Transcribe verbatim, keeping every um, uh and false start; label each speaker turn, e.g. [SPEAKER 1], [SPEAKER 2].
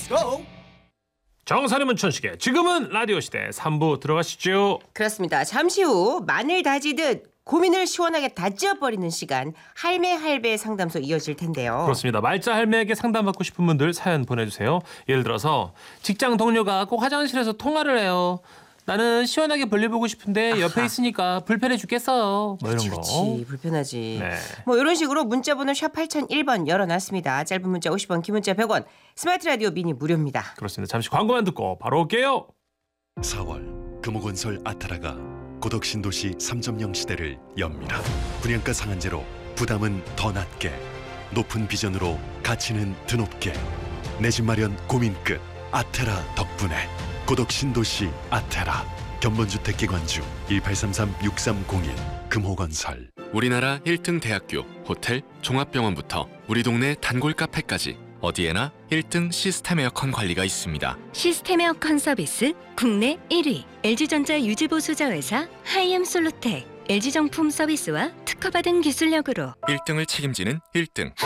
[SPEAKER 1] go.
[SPEAKER 2] 정선의 문천식의 지금은 라디오 시대 삼 부 들어가시죠.
[SPEAKER 3] 그렇습니다. 잠시 후 마늘 다지듯 고민을 시원하게 다져버리는 시간 할매 할배 상담소 이어질 텐데요.
[SPEAKER 2] 그렇습니다. 말자 할매에게 상담받고 싶은 분들 사연 보내주세요. 예를 들어서 직장 동료가 꼭 화장실에서 통화를 해요. 나는 시원하게 볼일 보고 싶은데 아하. 옆에 있으니까 불편해 죽겠어요. 뭐 이런
[SPEAKER 3] 그치,
[SPEAKER 2] 거.
[SPEAKER 3] 그치, 불편하지.
[SPEAKER 2] 네.
[SPEAKER 3] 뭐 이런 식으로 문자번호 샵 팔공공일 번 열어놨습니다. 짧은 문자 오십 원, 긴 문자 백 원, 스마트 라디오 미니 무료입니다.
[SPEAKER 2] 그렇습니다. 잠시 광고만 듣고 바로 올게요.
[SPEAKER 4] 사월 금호건설 아타라가 고덕신도시 삼 점 영 시대를 엽니다. 분양가 상한제로 부담은 더 낮게, 높은 비전으로 가치는 드높게, 내 집 마련 고민 끝 아테라 덕분에 고덕신도시 아테라 견본주택 기관주 일팔삼삼 육삼공일 금호건설.
[SPEAKER 5] 우리나라 일 등 대학교, 호텔, 종합병원부터 우리 동네 단골 카페까지 어디에나 일 등 시스템 에어컨 관리가 있습니다.
[SPEAKER 6] 시스템 에어컨 서비스 국내 일 위 엘지전자 유지보수자회사 하이엠솔루텍 엘지정품 서비스와 특허받은 기술력으로
[SPEAKER 5] 일 등을 책임지는 일 등